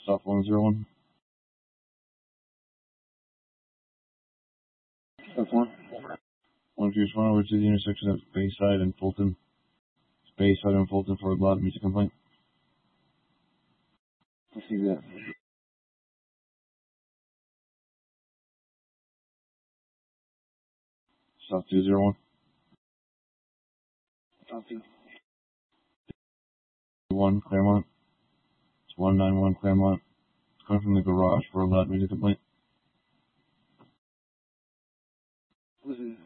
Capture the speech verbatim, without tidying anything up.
South one zero one. South one. One two one over to the intersection of Bayside and Fulton. Bayside and Fulton for a loud music complaint. Let's see that. South two zero one. South two. One Claremont. It's one nine one Claremont. It's coming from the garage for a loud music complaint. Listen.